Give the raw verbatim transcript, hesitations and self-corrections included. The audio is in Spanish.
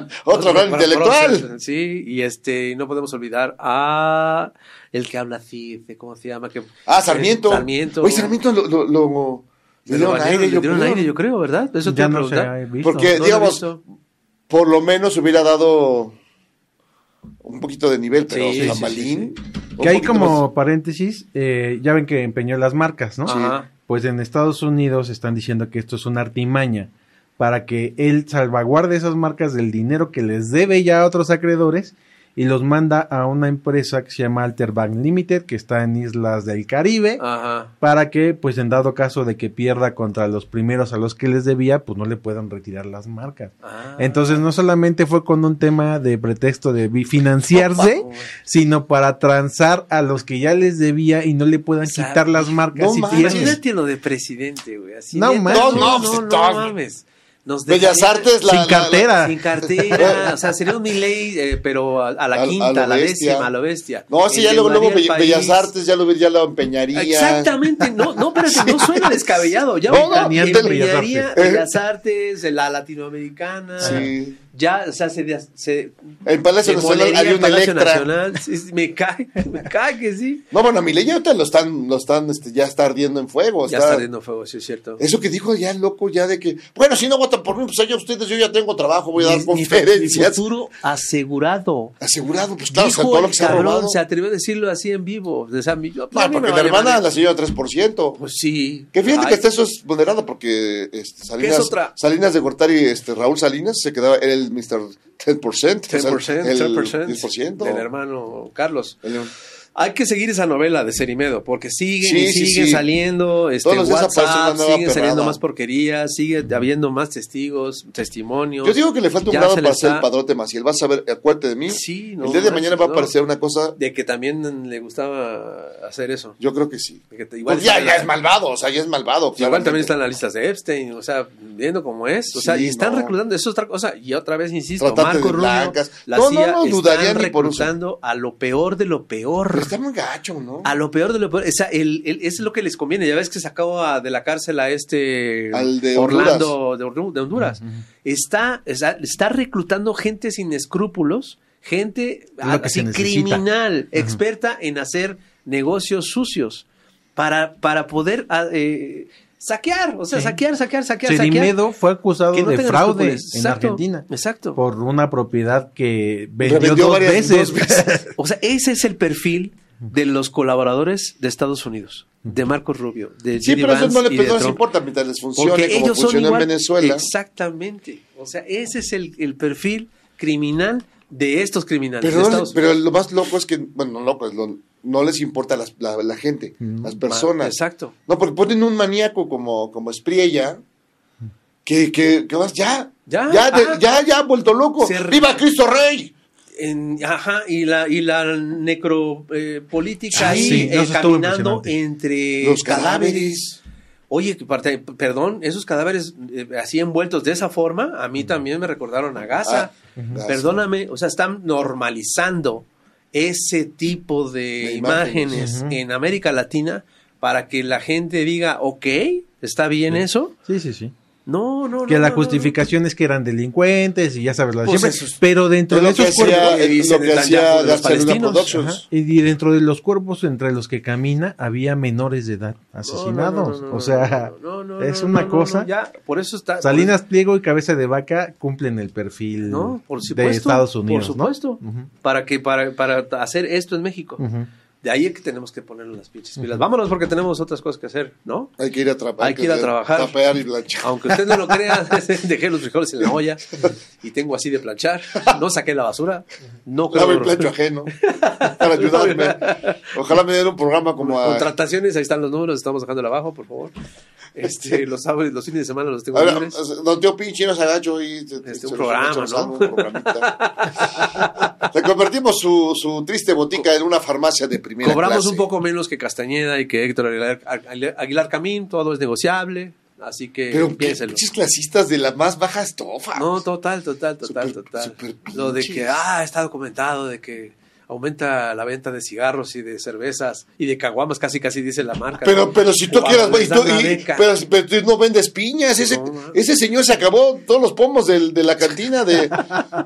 Otro gran intelectual. Prócer, sí, y este, no podemos olvidar a el que habla así, ¿cómo se llama? Que, ah, Sarmiento. Eh, Sarmiento. Oye, Sarmiento lo... lo, lo le dieron aire, yo creo. aire, yo creo, ¿verdad? Eso ya no se ha visto. Porque, no digamos, por lo menos hubiera dado un poquito de nivel, pero sí, Zamalín... Sí, sí, sí. Que hay como más... paréntesis, eh, ya ven que empeñó las marcas, ¿no? Sí. Pues en Estados Unidos están diciendo que esto es una artimaña para que él salvaguarde esas marcas del dinero que les debe ya a otros acreedores y los manda a una empresa que se llama Alterbank Limited, que está en Islas del Caribe, Ajá. para que, pues en dado caso de que pierda contra los primeros a los que les debía, pues no le puedan retirar las marcas. Ah. Entonces no solamente fue con un tema de pretexto de financiarse, oh, sino para transar a los que ya les debía y no le puedan ¿sabes? Quitar las marcas. No mames, imagínate lo de presidente, güey. Así no, neta, no, no, no, no, no mames. Nos Bellas Artes la, sin la, cartera la, sin cartera, o sea, sería un Milei, eh, pero a, a la a, quinta, a, a la décima, a la bestia. No, sí, ya luego, luego Bellas Artes ya lo, ya lo empeñaría. Exactamente, no, no, pero sí. no suena descabellado, ya no, no, empeñaría Bellas Artes, la latinoamericana. Sí. Ya, o sea, se... se el Palacio Nacional hay un Electra. Nacional, sí, me cae, me cae que sí. No, bueno, a Milei ya lo están, lo están, este, ya está ardiendo en fuego. Ya está, está ardiendo en fuego, sí es cierto. Eso que dijo ya el loco, ya de que, bueno, si no votan por mí, pues allá ustedes, yo ya tengo trabajo, voy a dar mi, conferencias. Mi futuro asegurado. Asegurado, pues claro, dijo todo lo que se ha robado. Se atrevió a decirlo así en vivo. O sea, yo, no, porque la hermana la señora tres por ciento. Pues sí. Que fíjate Ay. que hasta eso es vulnerado, porque este, Salinas, ¿qué es otra? Salinas de Gortari, este, Raúl Salinas, se quedaba, era el mister diez por ciento. diez por ciento, el, diez por ciento diez por ciento. Del hermano Carlos. El, Hay que seguir esa novela de Cerimedo, porque siguen sí, y sí, siguen sí. saliendo este, Todos los días aparece una WhatsApp, nueva siguen saliendo perrada. más porquerías, sigue habiendo más testigos, testimonios. Yo digo que le falta un Ya grado se para le ser está- el padrote Maciel. Vas a ver, acuérdate de mí. Sí, no, el día de no, mañana va a no. aparecer una cosa. De que también le gustaba hacer eso. Yo creo que sí. De que te- igual Pues ya, está en ya la- es malvado, o sea, ya es malvado. Igual claramente. también están las listas de Epstein, o sea, viendo cómo es, o sea, Sí, y están no. reclutando, eso es otra cosa, y otra vez insisto, Tratante Marco de Rubio, blancas. la No, C I A no, no, dudaría están ni por eso. reclutando a lo peor de lo peor. Pero está muy gacho, ¿no? A lo peor de lo peor, o sea, el, el, es lo que les conviene. Ya ves que sacó a, de la cárcel a este Al de Orlando de, Honduras. de Honduras. Uh-huh. Está, está, está reclutando gente sin escrúpulos, gente así criminal, uh-huh. experta en hacer negocios sucios para, para poder eh, saquear, o sea, sí. saquear, saquear, saquear. Cerimedo fue acusado no de fraude en exacto, Argentina. Exacto. Por una propiedad que vendió, vendió dos, veces. dos veces. O sea, ese es el perfil de los colaboradores de Estados Unidos, de Marcos Rubio, de sí, J D pero Vance eso no, le, y no de les importa mientras les funcione porque como ellos funciona son igual, en Venezuela. Exactamente. O sea, ese es el, el perfil criminal de estos criminales. Pero, de no, Estados pero lo más loco es que, bueno, no loco, es lo, no les importa las, la, la gente, mm, las personas. Exacto. No, porque ponen un maníaco como, como Espriella, que, que, que vas, ya, ya, ya, de, ya, ya, vuelto loco. Se ¡viva Cristo Rey! En, ajá, y la, y la necropolítica eh, sí, ahí sí, no, eh, caminando entre los cadáveres. cadáveres. Oye, perdón, esos cadáveres eh, así envueltos de esa forma, a mí también me recordaron a Gaza. Ah, uh-huh. Perdóname, o sea, están normalizando ese tipo de, de imágenes, imágenes uh-huh. en América Latina para que la gente diga, ok, ¿está bien sí. eso? Sí, sí, sí. No, no, que no. la no, justificación no. es que eran delincuentes y ya sabes lo de pues siempre. Esos, pero dentro de esos cuerpos. Hacía, lo que hacía los palestinos. Ajá, y dentro de los cuerpos entre los que camina había menores de edad asesinados. No, no, no, no, o sea, no, no, no, es no, una no, cosa. No, no, ya, por eso está. Salinas Pliego y Cabeza de Vaca cumplen el perfil no, por supuesto, de Estados Unidos. Por supuesto. ¿No? Uh-huh. Para, que, para, para hacer esto en México. Uh-huh. De ahí es que tenemos que ponerle las pinches pilas. Uh-huh. Vámonos porque tenemos otras cosas que hacer, ¿no? Hay que ir a, tra- hay que ir a trabajar. Tapear y planchar. Aunque usted no lo crea, dejé los frijoles en la olla y tengo así de planchar. No saqué la basura. No Lavo el plancho ajeno para ayudarme. Ojalá me den un programa como a... Contrataciones, ahí están los números, estamos dejándolo abajo, por favor. Este, los sábados, los fines de semana los tengo Ahora, libres. Don Tío Pinche nos agacho y te, este, te, un programa, ¿no? Le convertimos su, su triste botica en una farmacia de primera Cobramos clase. un poco menos que Castañeda y que Héctor Aguilar, Aguilar Camín, todo es negociable, así que pero piénselo. Pero clasistas de la más baja estofa. No, total, total, total, super, total. Super Lo de que, ah, está documentado de que aumenta la venta de cigarros y de cervezas y de caguamas, casi casi dice la marca. Pero, ¿no? pero si tú wow, quieras, güey, pero, pero tú no vendes piñas, ese, no, ese señor se acabó todos los pomos de, de la cantina de,